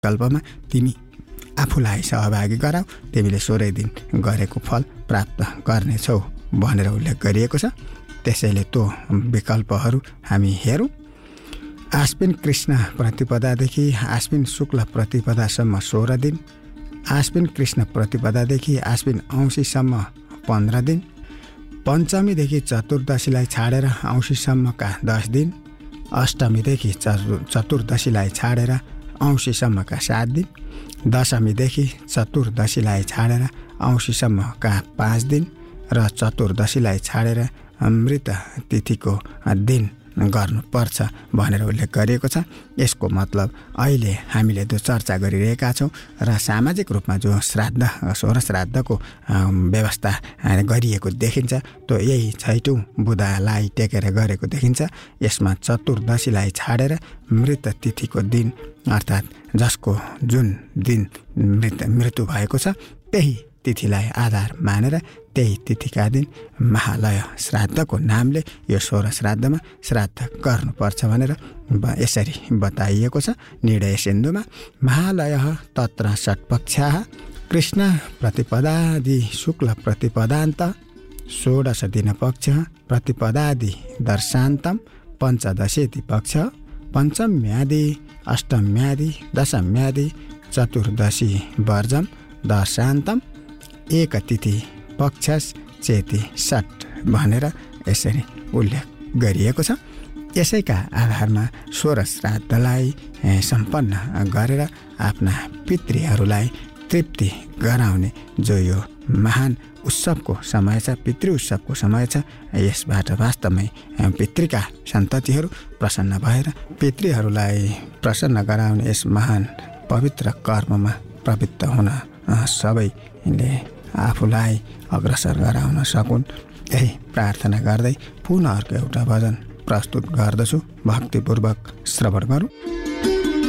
विकल्पमा तिमी आफूलाई सहभागी गराऊ, तिमीले 16 दिन गरेको फल प्राप्त गर्नेछौ भनेर उल्लेख गरिएको छ। त्यसैले त्यो विकल्पहरू हामी हेरौँ। आश्विन कृष्ण प्रतिपदादेखि आश्विन शुक्ल प्रतिपदासम्म 16 दिन, आश्विन कृष्ण प्रतिपदादेखि आश्विन औँसीसम्म 15 दिन, पञ्चमीदेखि चतुर्दशीलाई छाडेर औँसीसम्मका 10 दिन, अष्टमीदेखि चतुर्दशीलाई छाडेर औँसीसम्मका 7 दिन, दशमीदेखि चतुर्दशीलाई छाडेर औँसीसम्मका 5 दिन र चतुर्दशीलाई छाडेर मृत तिथिको दिन गर्नुपर्छ भनेर उल्लेख गरिएको छ। यसको मतलब अहिले हामीले जो चर्चा गरिरहेका छौँ र सामाजिक रूपमा जो श्राद्ध 16 श्राद्धको व्यवस्था गरिएको देखिन्छ त्यो यही छैटौँ बुधलाई टेकेर गरेको देखिन्छ। यसमा चतुर्दशीलाई छाडेर मृत तिथिको दिन अर्थात् जसको जुन दिन मृत्यु भएको छ त्यही तिथिलाई आधार मानेर त्यही तिथिका दिन महालय श्राद्धको नामले यो 16 श्राद्धमा श्राद्ध गर्नुपर्छ भनेर यसरी बताइएको छ। निर्णय सिन्धुमा महालय तत्र षट्पक्षाः कृष्ण प्रतिपदादि शुक्ल प्रतिपदान्त 16 दिनपक्षः प्रतिपदादि दर्शान्तम पञ्चदशेति पक्षः पञ्चम्यादि अष्टम्यादि दशम्यादि चतुर्दशी वर्जम दर्शान्तम एक तिथि पक्षस चेति षट् भनेर यसरी उल्लेख गरिएको छ। यसैका आधारमा 16 श्राद्धलाई सम्पन्न गरेर आफ्ना पितृहरूलाई तृप्ति गराउने जो यो महान उत्सवको समय छ, पितृ उत्सवको समय छ, यसबाट वास्तवमै पितृका सन्ततिहरू प्रसन्न भएर पितृहरूलाई प्रसन्न गराउने यस महान पवित्र कर्ममा प्रवृत्त हुन सबैले आफूलाई अग्रसर गराउन सकुन्, यही प्रार्थना गर्दै पुनः अर्को एउटा भजन प्रस्तुत गर्दछु। भक्तिपूर्वक श्रवण गरौँ।